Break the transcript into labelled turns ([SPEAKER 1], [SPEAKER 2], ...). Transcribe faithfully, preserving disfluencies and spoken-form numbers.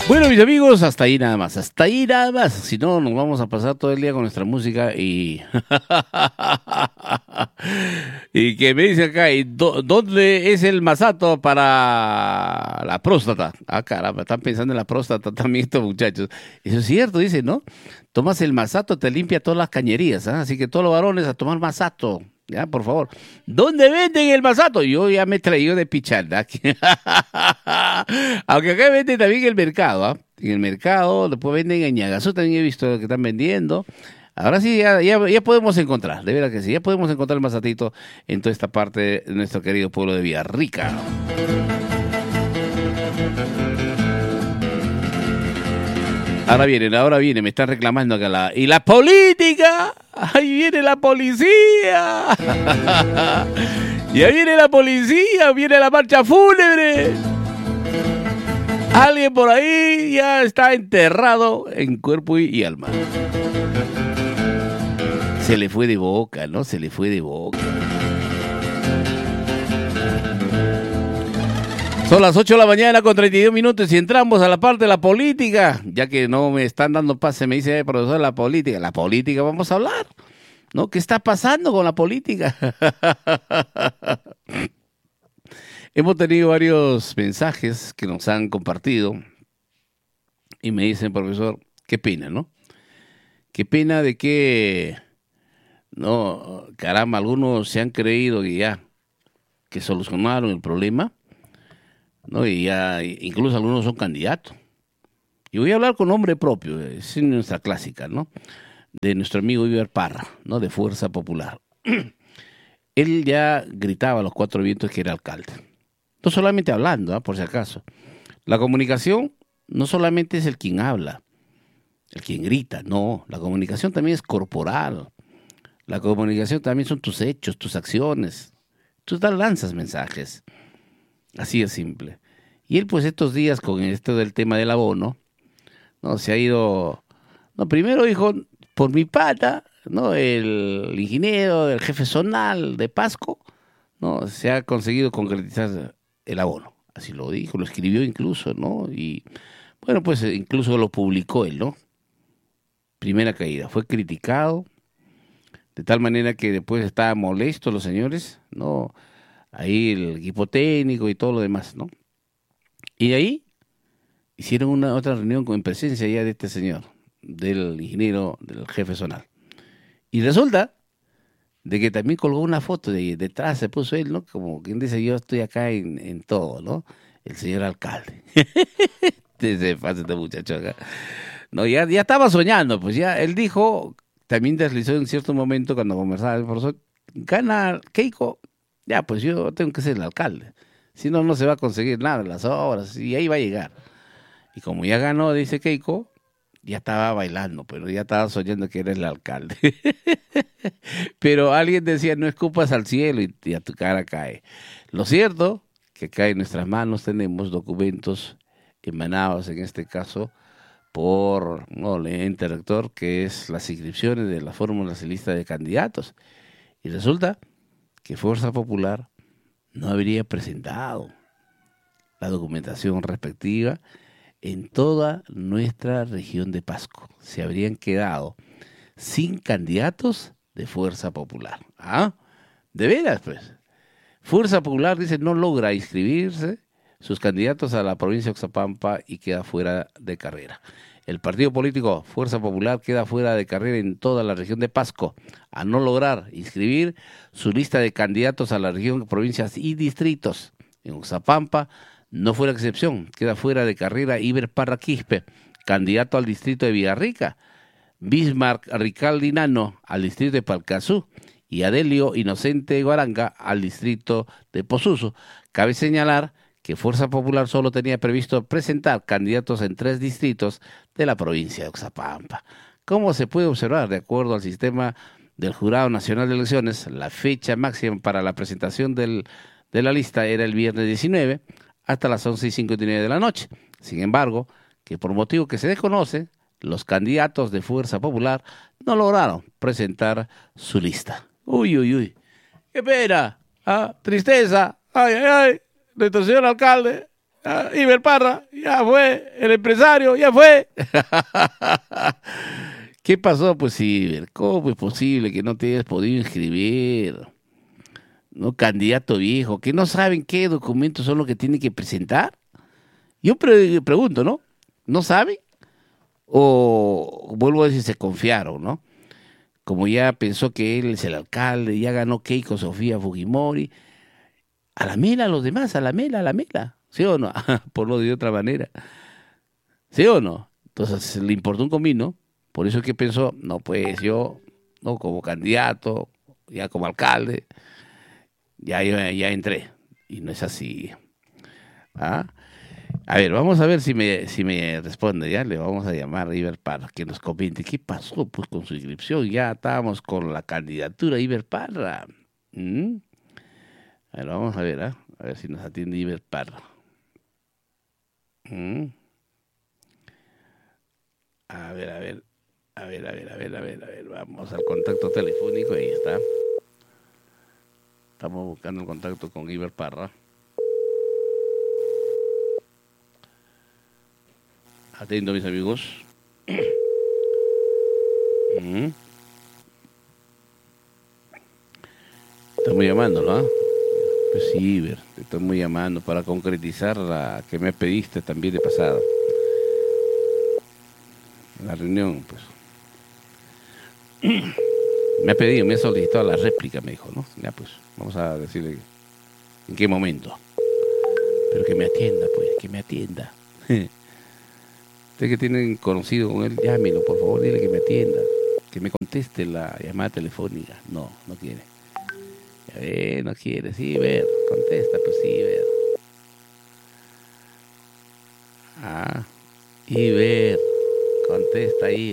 [SPEAKER 1] Bueno, mis amigos, hasta ahí nada más, hasta ahí nada más. Si no, nos vamos a pasar todo el día con nuestra música y... y que me dice acá, ¿y dó- ¿dónde es el masato para la próstata? Ah, caramba, están pensando en la próstata también estos muchachos. Eso es cierto, dice, ¿no? Tomas el masato, te limpia todas las cañerías, ¿ah? Así que todos los varones a tomar masato. Ya, por favor. ¿Dónde venden el masato? Yo ya me he traído de pichanda. Aunque acá venden también en el mercado, ¿ah? En el mercado, después venden en Ñagazú, también he visto lo que están vendiendo. Ahora sí, ya, ya, ya podemos encontrar, de verdad que sí, ya podemos encontrar el masatito en toda esta parte de nuestro querido pueblo de Villarrica. Ahora vienen, ahora vienen, me están reclamando acá la... ¡Y la política! ¡Ahí viene la policía! ¡Y ahí viene la policía! ¡Viene la marcha fúnebre! Alguien por ahí ya está enterrado en cuerpo y, y alma. Se le fue de boca, ¿no? Se le fue de boca. Son las ocho de la mañana con treinta y dos minutos y entramos a la parte de la política, ya que no me están dando pase, me dice, eh, profesor, la política. La política, vamos a hablar, ¿no? ¿Qué está pasando con la política? Hemos tenido varios mensajes que nos han compartido y me dicen, profesor, qué pena, ¿no? Qué pena de que, no, caramba, algunos se han creído que ya, que solucionaron el problema, ¿no? Y ya, incluso algunos son candidatos. Y voy a hablar con nombre propio, es nuestra clásica, ¿no? De nuestro amigo Iber Parra, ¿no? De Fuerza Popular. Él ya gritaba a los cuatro vientos que era alcalde. No solamente hablando, ¿eh? Por si acaso. La comunicación no solamente es el quien habla, el quien grita, no. La comunicación también es corporal. La comunicación también son tus hechos, tus acciones. Tú lanzas mensajes. Así de simple. Y él, pues, estos días con esto del tema del abono, no, se ha ido... No, primero dijo, por mi pata, ¿no? El ingeniero, el jefe zonal de Pasco, ¿no? Se ha conseguido concretizar el abono. Así lo dijo, lo escribió incluso, ¿no? Y, bueno, pues, incluso lo publicó él, ¿no? Primera caída. Fue criticado, de tal manera que después estaban molestos los señores, ¿no? Ahí el equipo técnico y todo lo demás, ¿no? Y de ahí hicieron una otra reunión con, en presencia ya de este señor, del ingeniero, del jefe zonal. Y resulta de que también colgó una foto de detrás, se puso él, ¿no? Como quien dice, yo estoy acá en, en todo, ¿no? El señor alcalde. Desde fácil este muchacho acá. No, ya, ya estaba soñando, pues ya, él dijo, también deslizó en cierto momento cuando conversaba el profesor, gana Keiko, ya, pues yo tengo que ser el alcalde. Si no, no se va a conseguir nada, las obras, y ahí va a llegar. Y como ya ganó, dice Keiko, ya estaba bailando, pero ya estaba soñando que era el alcalde. Pero alguien decía, no escupas al cielo y, y a tu cara cae. Lo cierto, que acá en nuestras manos tenemos documentos emanados, en este caso, por no, el ente rector, que es las inscripciones de las fórmulas y lista de candidatos. Y resulta que Fuerza Popular no habría presentado la documentación respectiva en toda nuestra región de Pasco. Se habrían quedado sin candidatos de Fuerza Popular. ¿Ah? De veras, pues. Fuerza Popular, dice, no logra inscribirse sus candidatos a la provincia de Oxapampa y queda fuera de carrera. El partido político Fuerza Popular queda fuera de carrera en toda la región de Pasco, a no lograr inscribir su lista de candidatos a la región, provincias y distritos. En Oxapampa no fue la excepción, queda fuera de carrera Iber Parra Quispe, candidato al distrito de Villarrica, Bismarck Ricaldi Nano al distrito de Palcazú y Adelio Inocente Guaranga al distrito de Posuso. Cabe señalar que Fuerza Popular solo tenía previsto presentar candidatos en tres distritos de la provincia de Oxapampa. Como se puede observar, de acuerdo al sistema del Jurado Nacional de Elecciones, la fecha máxima para la presentación del, de la lista era el viernes diecinueve hasta las once y cincuenta y nueve de la noche. Sin embargo, que por motivo que se desconoce, los candidatos de Fuerza Popular no lograron presentar su lista. Uy, uy, uy. ¡Qué pena! ¿Ah? Tristeza. ¡Ay, ay, ay! Nuestro señor alcalde, uh, Iber Parra, ya fue, el empresario, ya fue. ¿Qué pasó, pues, Iber? ¿Cómo es posible que no te hayas podido inscribir? No, candidato viejo, que no saben qué documentos son los que tienen que presentar. Yo pre- pregunto, ¿no? ¿No saben? O vuelvo a decir, se confiaron, ¿no? Como ya pensó que él es el alcalde, ya ganó Keiko Sofía Fujimori, a la mela a los demás, a la mela, a la mela, ¿sí o no? Por lo de otra manera, ¿sí o no? Entonces le importó un comino, por eso es que pensó, no, pues yo, no, como candidato, ya como alcalde, ya, ya, ya entré, y no es así. ¿Ah? A ver, vamos a ver si me, si me responde, ya le vamos a llamar a Iber Parra, que nos comente qué pasó pues con su inscripción, ya estábamos con la candidatura Iber Parra. ¿Mm? A ver, vamos a ver, ¿ah? A ver si nos atiende Iber Parra. ¿Mm? A ver, a ver, a ver, a ver, a ver, a ver, a ver, vamos al contacto telefónico, ahí está. Estamos buscando el contacto con Iber Parra. Atento, mis amigos. ¿Mm? Estamos llamándolo, ¿ah? Pues sí, Iber, te estamos llamando para concretizar la que me pediste también de pasada. La reunión, pues. Me ha pedido, me ha solicitado la réplica, me dijo, ¿no? Ya, pues, vamos a decirle en qué momento. Pero que me atienda, pues, que me atienda. Usted que tienen conocido con él, llámelo, por favor, dile que me atienda. Que me conteste la llamada telefónica. No, no quiere. Ya ve, no quiere, sí, ver, contesta, pues sí, ver. Ah, y ver, contesta ahí.